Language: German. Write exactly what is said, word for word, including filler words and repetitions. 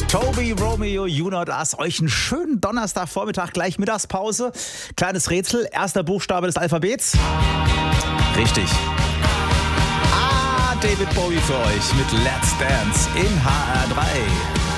Toby, Romeo, You Not Us. Euch einen schönen Donnerstagvormittag, gleich Mittagspause. Kleines Rätsel, erster Buchstabe des Alphabets. Richtig. Ah, David Bowie für euch mit Let's Dance in H R drei.